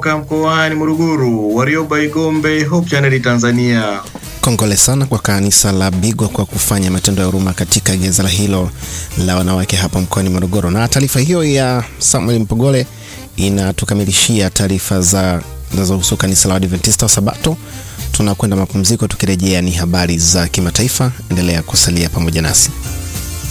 kutoka mkoani Morogoro, Warioba Igombe, Hope Channel Tanzania. Kongole sana kwa kanisa la Bigwa kwa kufanya matendo ya huruma katika gereza hilo la wanawake hapa mkoani Morogoro. Na taarifa hiyo ya Samuel Mpogole inatukamilishia taarifa zinazohusu kanisa la Adventista wa Sabato. Tunakwenda mapumziko, tukirejea ni habari za kimataifa. Endelea kusalia pamoja nasi.